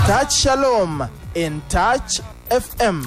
Touch Shalom in Touch FM.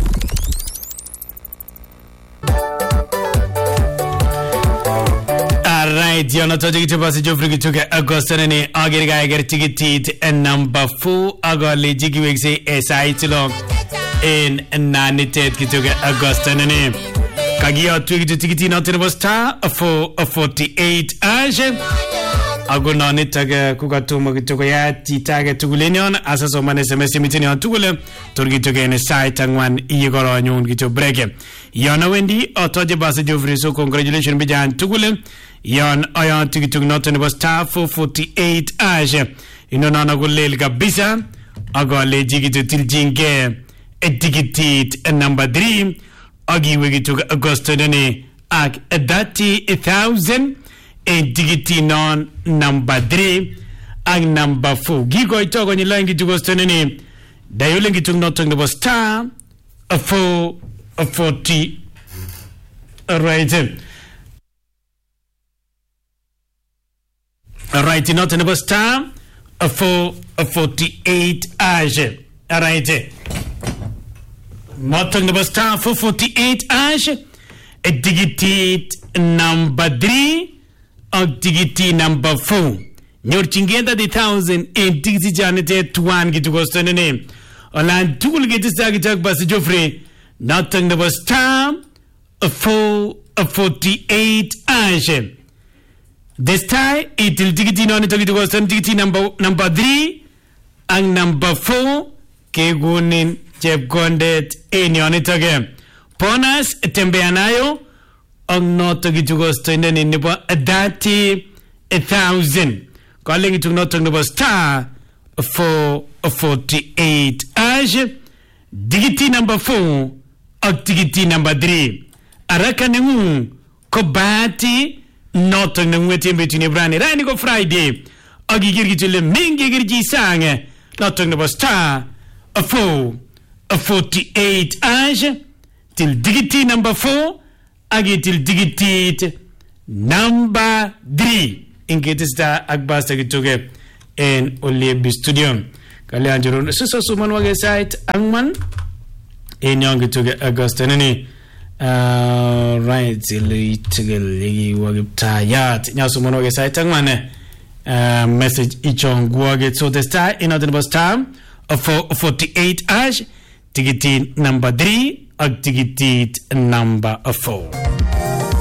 Alright, you're not talking to Pastor Geoffrey Kituke Augustine Agirga Ticket and number 4 Agoli Jigwixi SI in Nanitet Kituke Augustine Kagia Twig Ticket not in star for 48 Ashe Agonani Taga Kukatuma Kituya Titaga Tugulinion Asas Oman SMS meeting on Tugule Turgituke and site and one Igor Nyun Gitu break. Yana Wendy or Toja Pastor Geoffrey, so congratulations Bijan Tugule. Yon ayan tikituk noten was star for 48 Ashe. Inonana gulel kabisa. Agole jigitu tiljinge. Etikitit number 3. Agi wigituk Augusto dene. Ak 30,000. Etikiti non number 3. Ak number 4. Gigo itogo nilangi Augusto dene. Dayolengi tuk noten was star for 40. Right. Alright, not in the star for 48 Ashe. Alright. Not in the star for 48 Ashe. A digit number 3 or digit number 4. You're chingenda the 1,000 in digit Janet to one get to go to the name. Olan two will get this target by Geoffrey. Not in the star for 48 Ashe. This time it will dig it on it to go number 3 and number 4 Kegunin Jeb Gondet in on it again. Ponas Tembeanayo on not to get to go in the 30,000. Calling it to not to number star for 48 Ashe. Digiti number 4 or digiti number 3. Arakanimu Kobati. Not on the waiting between Brani Ranigo Friday. Agi Girgitule Mingi Girgi sang. Not on the star. A 48 Ashe. Till digiti number 4. Agi till digiti number 3. In Getista Agbasta Gituge in Olebi Studio. Kalianjuru. Susa Sumanwage site Angman. In Young Gituge Augustine. Right, literally tired. Now, someone will say, message each on Guaget. So the star in other star for 48 Ashe, ticket number 3 or ticket number 4.